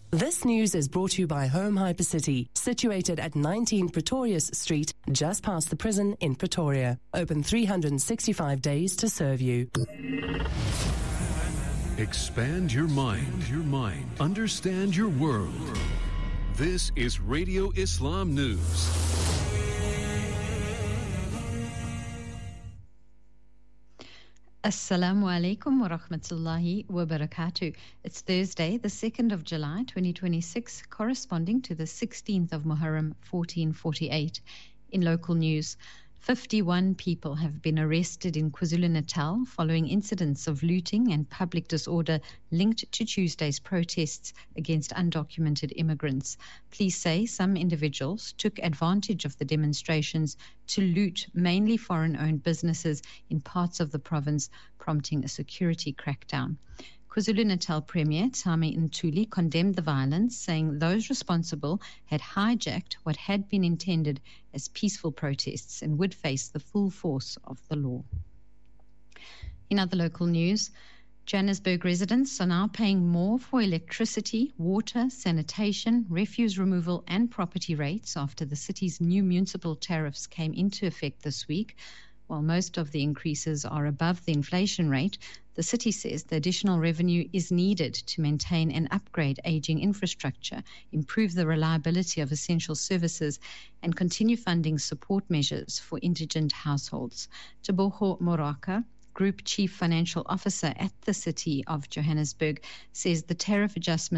This news is brought to you by Home Hypercity, situated at 19 Pretorius Street, just past the prison in Pretoria. Open 365 days to serve you. Expand your mind. Understand your world. This is Radio Islam News. Assalamu alaikum wa rahmatullahi wa barakatuh. It's Thursday, the 2nd of July, 2026, corresponding to the 16th of Muharram, 1448. In local news, 51 people have been arrested in KwaZulu-Natal following incidents of looting and public disorder linked to Tuesday's protests against undocumented immigrants. Police say some individuals took advantage of the demonstrations to loot mainly foreign-owned businesses in parts of the province, prompting a security crackdown. KwaZulu-Natal Premier Tami Ntuli condemned the violence, saying those responsible had hijacked what had been intended as peaceful protests and would face the full force of the law. In other local news, Johannesburg residents are now paying more for electricity, water, sanitation, refuse removal and property rates after the city's new municipal tariffs came into effect this week. While most of the increases are above the inflation rate, the city says the additional revenue is needed to maintain and upgrade aging infrastructure, improve the reliability of essential services, and continue funding support measures for indigent households. Teboho Moraka, Group Chief Financial Officer at the City of Johannesburg, says the tariff adjustment